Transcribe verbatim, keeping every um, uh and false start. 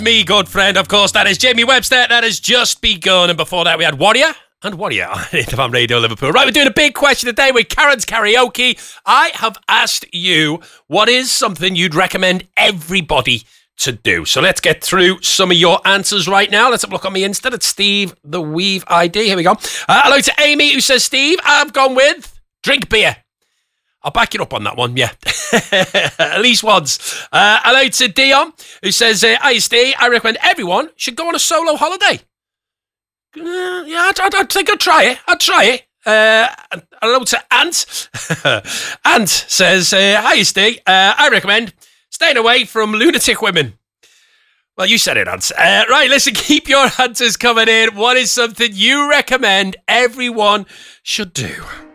Me, good friend, of course, that is Jamie Webster. That has just begun. And before that, we had Warrior and Warrior on Interfam Radio Liverpool. Right, we're doing a big question today with Karen's Karaoke. I have asked you, what is something you'd recommend everybody to do? So let's get through some of your answers right now. Let's have a look on me Insta. It's Steve the Weave I D. Here we go. Uh, hello to Amy, who says, Steve, I've gone with drink beer. I'll back you up on that one, yeah. At least once. Uh, hello to Dion, who says, uh, hi, Steve, I recommend everyone should go on a solo holiday. Uh, yeah, I'd, I'd, I'd think I'd try it. I'd try it. Uh, hello to Ant. Ant says, uh, hi, Steve, uh, I recommend staying away from lunatic women. Well, you said it, Ant. Uh, right, listen, keep your answers coming in. What is something you recommend everyone should do?